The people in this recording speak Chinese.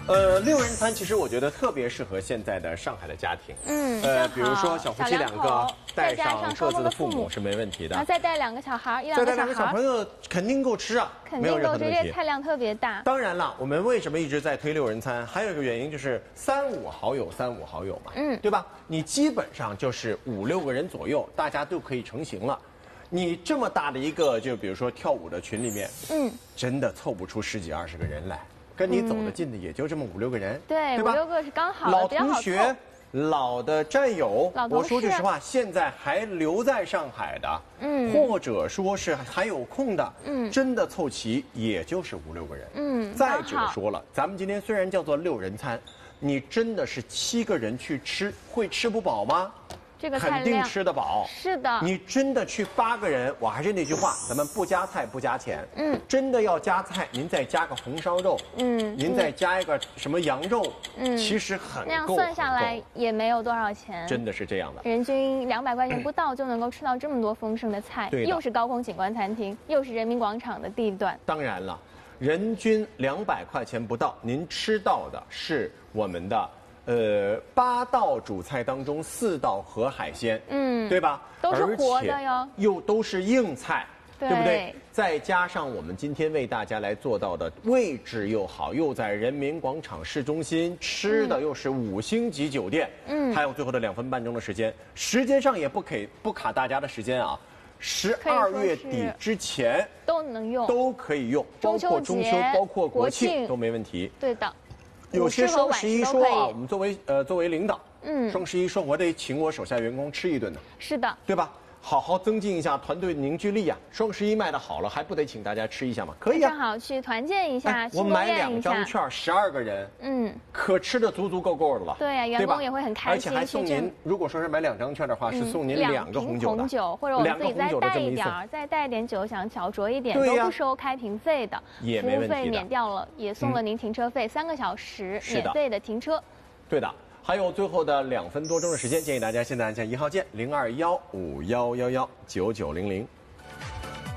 6人餐其实我觉得特别适合现在的上海的家庭。比如说小夫妻2个带上各自的父母是没问题的。 然后再带2个小孩，1、2个小孩。 再带2个小朋友肯定够吃啊， 肯定够吃，这些菜量特别大。 当然了，我们为什么一直在推6人餐？还有一个原因就是3、5好友嘛，对吧？你基本上就是5、6个人左右，大家都可以成型了。你这么大的一个，就比如说跳舞的群里面，真的凑不出10几20个人来。跟你走得近的也就这么5、6个人， 对吧？ 5、6个是刚好的， 老同学、老的战友，我说句实话，现在还留在上海的，或者说是还有空的，真的凑齐也就是5、6个人，再者说了，咱们今天虽然叫做6人餐，你真的是7个人去吃，会吃不饱吗？ 这个菜量肯定吃得饱， 是的。 你真的去8个人，我还是那句话，咱们不加菜不加钱。真的要加菜，您再加个红烧肉，您再加一个什么羊肉，其实很够。 那样算下来也没有多少钱， 真的是这样的。 人均200块钱不到就能够吃到这么多丰盛的菜，又是高空景观餐厅，又是人民广场的地段。 当然了，人均200块钱不到，您吃到的是我们的。8道主菜当中4道和海鲜，对吧？ 都是活的哟， 又都是硬菜，对不对？再加上我们今天为大家来做到的位置又好，又在人民广场市中心，吃的又是5星级酒店，还有最后的2分半钟的时间，时间上也不卡大家的时间啊。12月底之前都能用， 都可以用，包括中秋，包括国庆都没问题。 对的。 有些双11说啊，我们作为领导，双11说我得请我手下员工吃一顿呢。 是的， 对吧？好好增进一下团队凝聚力啊！双11卖的好了，还不得请大家吃一下吗？可以啊， 正好去团建一下， 我买2张券，12个人，可吃的足够的了。 对呀，员工也会很开心。 而且还送您，如果说是买2张券的话，是送您2个红酒， 或者我们自己再带一点，再带一点酒，想小酌一点，都不收开瓶费的， 服务费免掉了，也送了您停车费3个小时免费的停车。 对的。还有最后的2分多钟的时间，建议大家现在按下1号键0215119900。